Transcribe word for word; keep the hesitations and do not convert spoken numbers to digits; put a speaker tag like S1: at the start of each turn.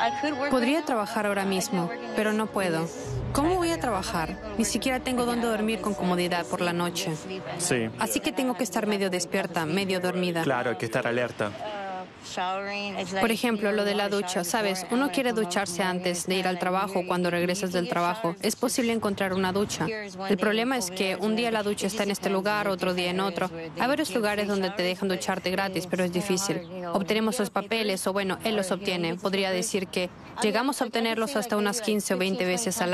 S1: Podría trabajar ahora mismo, pero no puedo. ¿Cómo voy a trabajar? Ni siquiera tengo dónde dormir con comodidad por la noche.
S2: Sí,
S1: Así que tengo que estar medio despierta, medio dormida.
S2: claro, hay que estar alerta.
S1: Por ejemplo, lo de la ducha, ¿sabes? Uno quiere ducharse antes de ir al trabajo o cuando regresas del trabajo. Es posible encontrar una ducha. El problema es que un día la ducha está en este lugar, otro día en otro. Hay varios lugares donde te dejan ducharte gratis, pero es difícil. Obtenemos los papeles, o bueno, él los obtiene. Podría decir que llegamos a obtenerlos hasta unas quince o veinte veces al